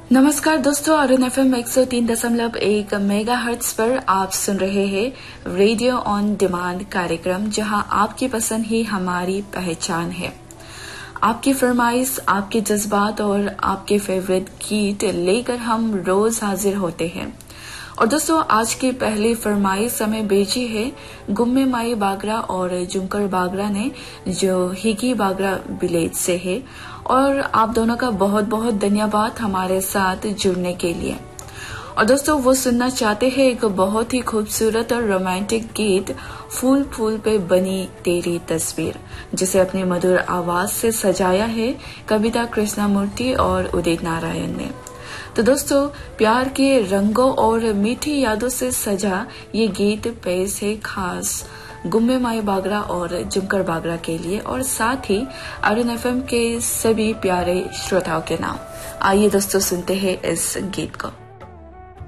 नमस्कार दोस्तों, Arun FM 103.1 megahertz पर आप सुन रहे हैं रेडियो ऑन डिमांड कार्यक्रम, जहां आपकी पसंद ही हमारी पहचान है। आपकी फरमाइश, आपके जज्बात और आपके फेवरेट गीत लेकर हम रोज हाजिर होते हैं। और दोस्तों, आज की पहली फरमाइश हमें भेजी है गुम्मे माई बागरा और जुमकर बागरा ने, जो हिगी बागरा विलेज से है। और आप दोनों का बहुत बहुत धन्यवाद हमारे साथ जुड़ने के लिए। और दोस्तों, वो सुनना चाहते हैं एक बहुत ही खूबसूरत और रोमांटिक गीत, फूल फूल पे बनी तेरी तस्वीर, जिसे अपनी मधुर आवाज से सजाया है कविता कृष्णमूर्ति और उदित नारायण ने। तो दोस्तों, प्यार के रंगों और मीठी यादों से सजा ये गीत पेश है खास गुम्मे माई बागरा और जुमकर बागरा के लिए, और साथ ही अरुण FM के सभी प्यारे श्रोताओं के नाम। आइए दोस्तों, सुनते हैं इस गीत को।